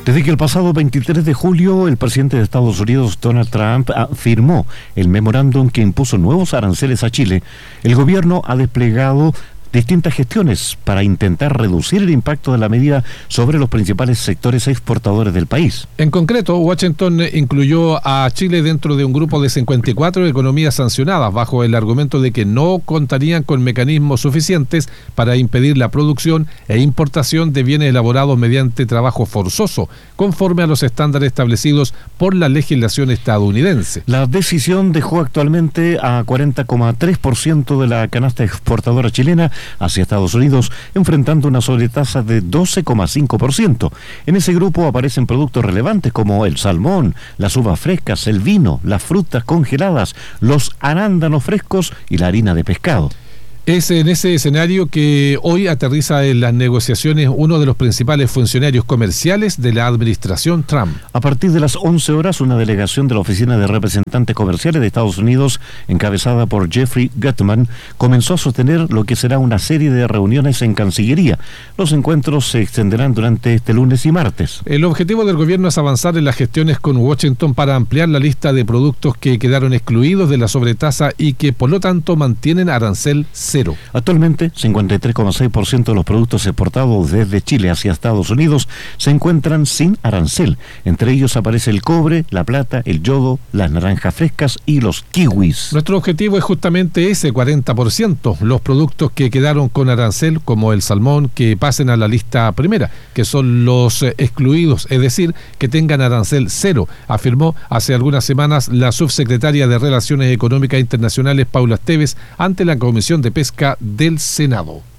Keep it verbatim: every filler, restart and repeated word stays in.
Desde que el pasado veintitrés de julio el presidente de Estados Unidos, Donald Trump, firmó el memorándum que impuso nuevos aranceles a Chile, el gobierno ha desplegado distintas gestiones para intentar reducir el impacto de la medida sobre los principales sectores exportadores del país. En concreto, Washington incluyó a Chile dentro de un grupo de cincuenta y cuatro economías sancionadas bajo el argumento de que no contarían con mecanismos suficientes para impedir la producción e importación de bienes elaborados mediante trabajo forzoso, conforme a los estándares establecidos por la legislación estadounidense. La decisión dejó actualmente a cuarenta coma tres por ciento de la canasta exportadora chilena hacia Estados Unidos, enfrentando una sobretasa de doce coma cinco por ciento. En ese grupo aparecen productos relevantes como el salmón, las uvas frescas, el vino, las frutas congeladas, los arándanos frescos y la harina de pescado. Es en ese escenario que hoy aterriza en las negociaciones uno de los principales funcionarios comerciales de la administración Trump. A partir de las once horas, una delegación de la Oficina de Representantes Comerciales de Estados Unidos, encabezada por Jeffrey Gutman, comenzó a sostener lo que será una serie de reuniones en Cancillería. Los encuentros se extenderán durante este lunes y martes. El objetivo del gobierno es avanzar en las gestiones con Washington para ampliar la lista de productos que quedaron excluidos de la sobretasa y que por lo tanto mantienen arancel cero. Actualmente, cincuenta y tres coma seis por ciento de los productos exportados desde Chile hacia Estados Unidos se encuentran sin arancel. Entre ellos aparece el cobre, la plata, el yodo, las naranjas frescas y los kiwis. Nuestro objetivo es justamente ese cuarenta por ciento. Los productos que quedaron con arancel, como el salmón, que pasen a la lista primera, que son los excluidos, es decir, que tengan arancel cero, afirmó hace algunas semanas la subsecretaria de Relaciones Económicas Internacionales, Paula Esteves, ante la Comisión de Pesca del Senado.